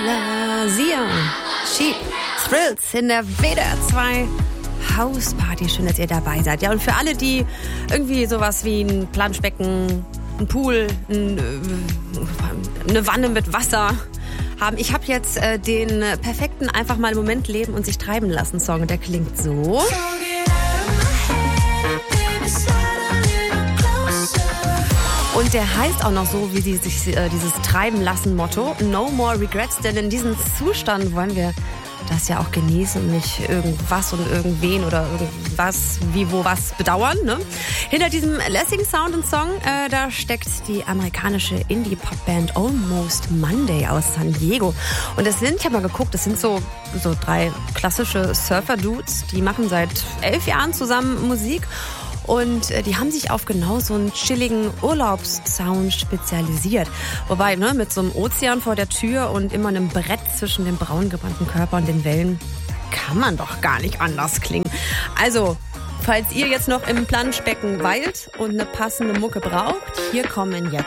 Sia, Sheep, Thrills in der WDR 2 Hausparty. Schön, dass ihr dabei seid. Ja, und für alle, die irgendwie sowas wie ein Planschbecken, ein Pool, eine Wanne mit Wasser haben. Ich habe jetzt den perfekten einfach mal im Moment leben und sich treiben lassen Song. Der klingt so. Und der heißt auch noch so, wie sich dieses Treiben lassen Motto. No more regrets, denn in diesem Zustand wollen wir das ja auch genießen und nicht irgendwas und irgendwen oder irgendwas, wie, wo, was bedauern. Ne? Hinter diesem lässigen Sound und Song, da steckt die amerikanische Indie-Pop-Band Almost Monday aus San Diego. Und das sind, ich habe mal geguckt, das sind so 3 klassische Surfer-Dudes, die machen seit 11 Jahren zusammen Musik. Und die haben sich auf genau so einen chilligen Urlaubssound spezialisiert. Wobei, ne, mit so einem Ozean vor der Tür und immer einem Brett zwischen dem braun gebrannten Körper und den Wellen kann man doch gar nicht anders klingen. Also, falls ihr jetzt noch im Planschbecken weilt und eine passende Mucke braucht, hier kommen jetzt